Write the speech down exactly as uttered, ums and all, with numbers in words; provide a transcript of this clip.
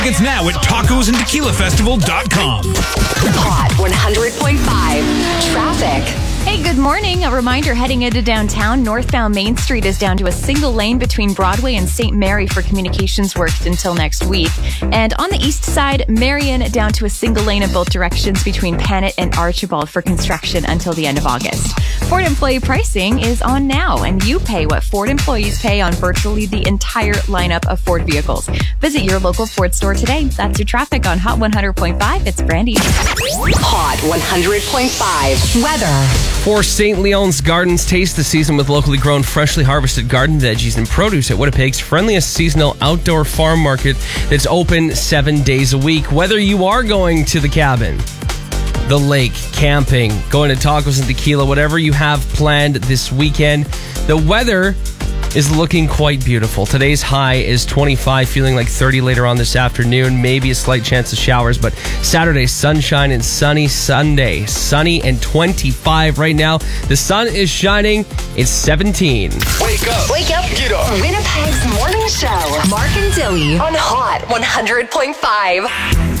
It's now at tacos and tequila festival dot com. Hot one hundred point five. Traffic. Hey, good morning. A reminder, heading into downtown, northbound Main Street is down to a single lane between Broadway and Saint Mary for communications works until next week. And on the east side, Marion down to a single lane in both directions between Panet and Archibald for construction until the end of August. Ford employee pricing is on now, and you pay what Ford employees pay on virtually the entire lineup of Ford vehicles. Visit your local Ford store today. That's your traffic on Hot one hundred point five. It's Brandy. Hot one hundred point five. Weather. For Saint Leon's Gardens, taste the season with locally grown, freshly harvested garden veggies and produce at Winnipeg's friendliest seasonal outdoor farm market that's open seven days a week. Whether you are going to the cabin, the lake, camping, going to tacos and tequila, whatever you have planned this weekend, the weather is looking quite beautiful. Today's high is twenty-five, feeling like thirty later on this afternoon. Maybe a slight chance of showers, but Saturday, sunshine and sunny. Sunday, sunny and twenty-five right now. The sun is shining. It's seventeen. Wake up. Wake up. Get up. Winnipeg's morning show. Mark and Dilly on Hot one hundred point five.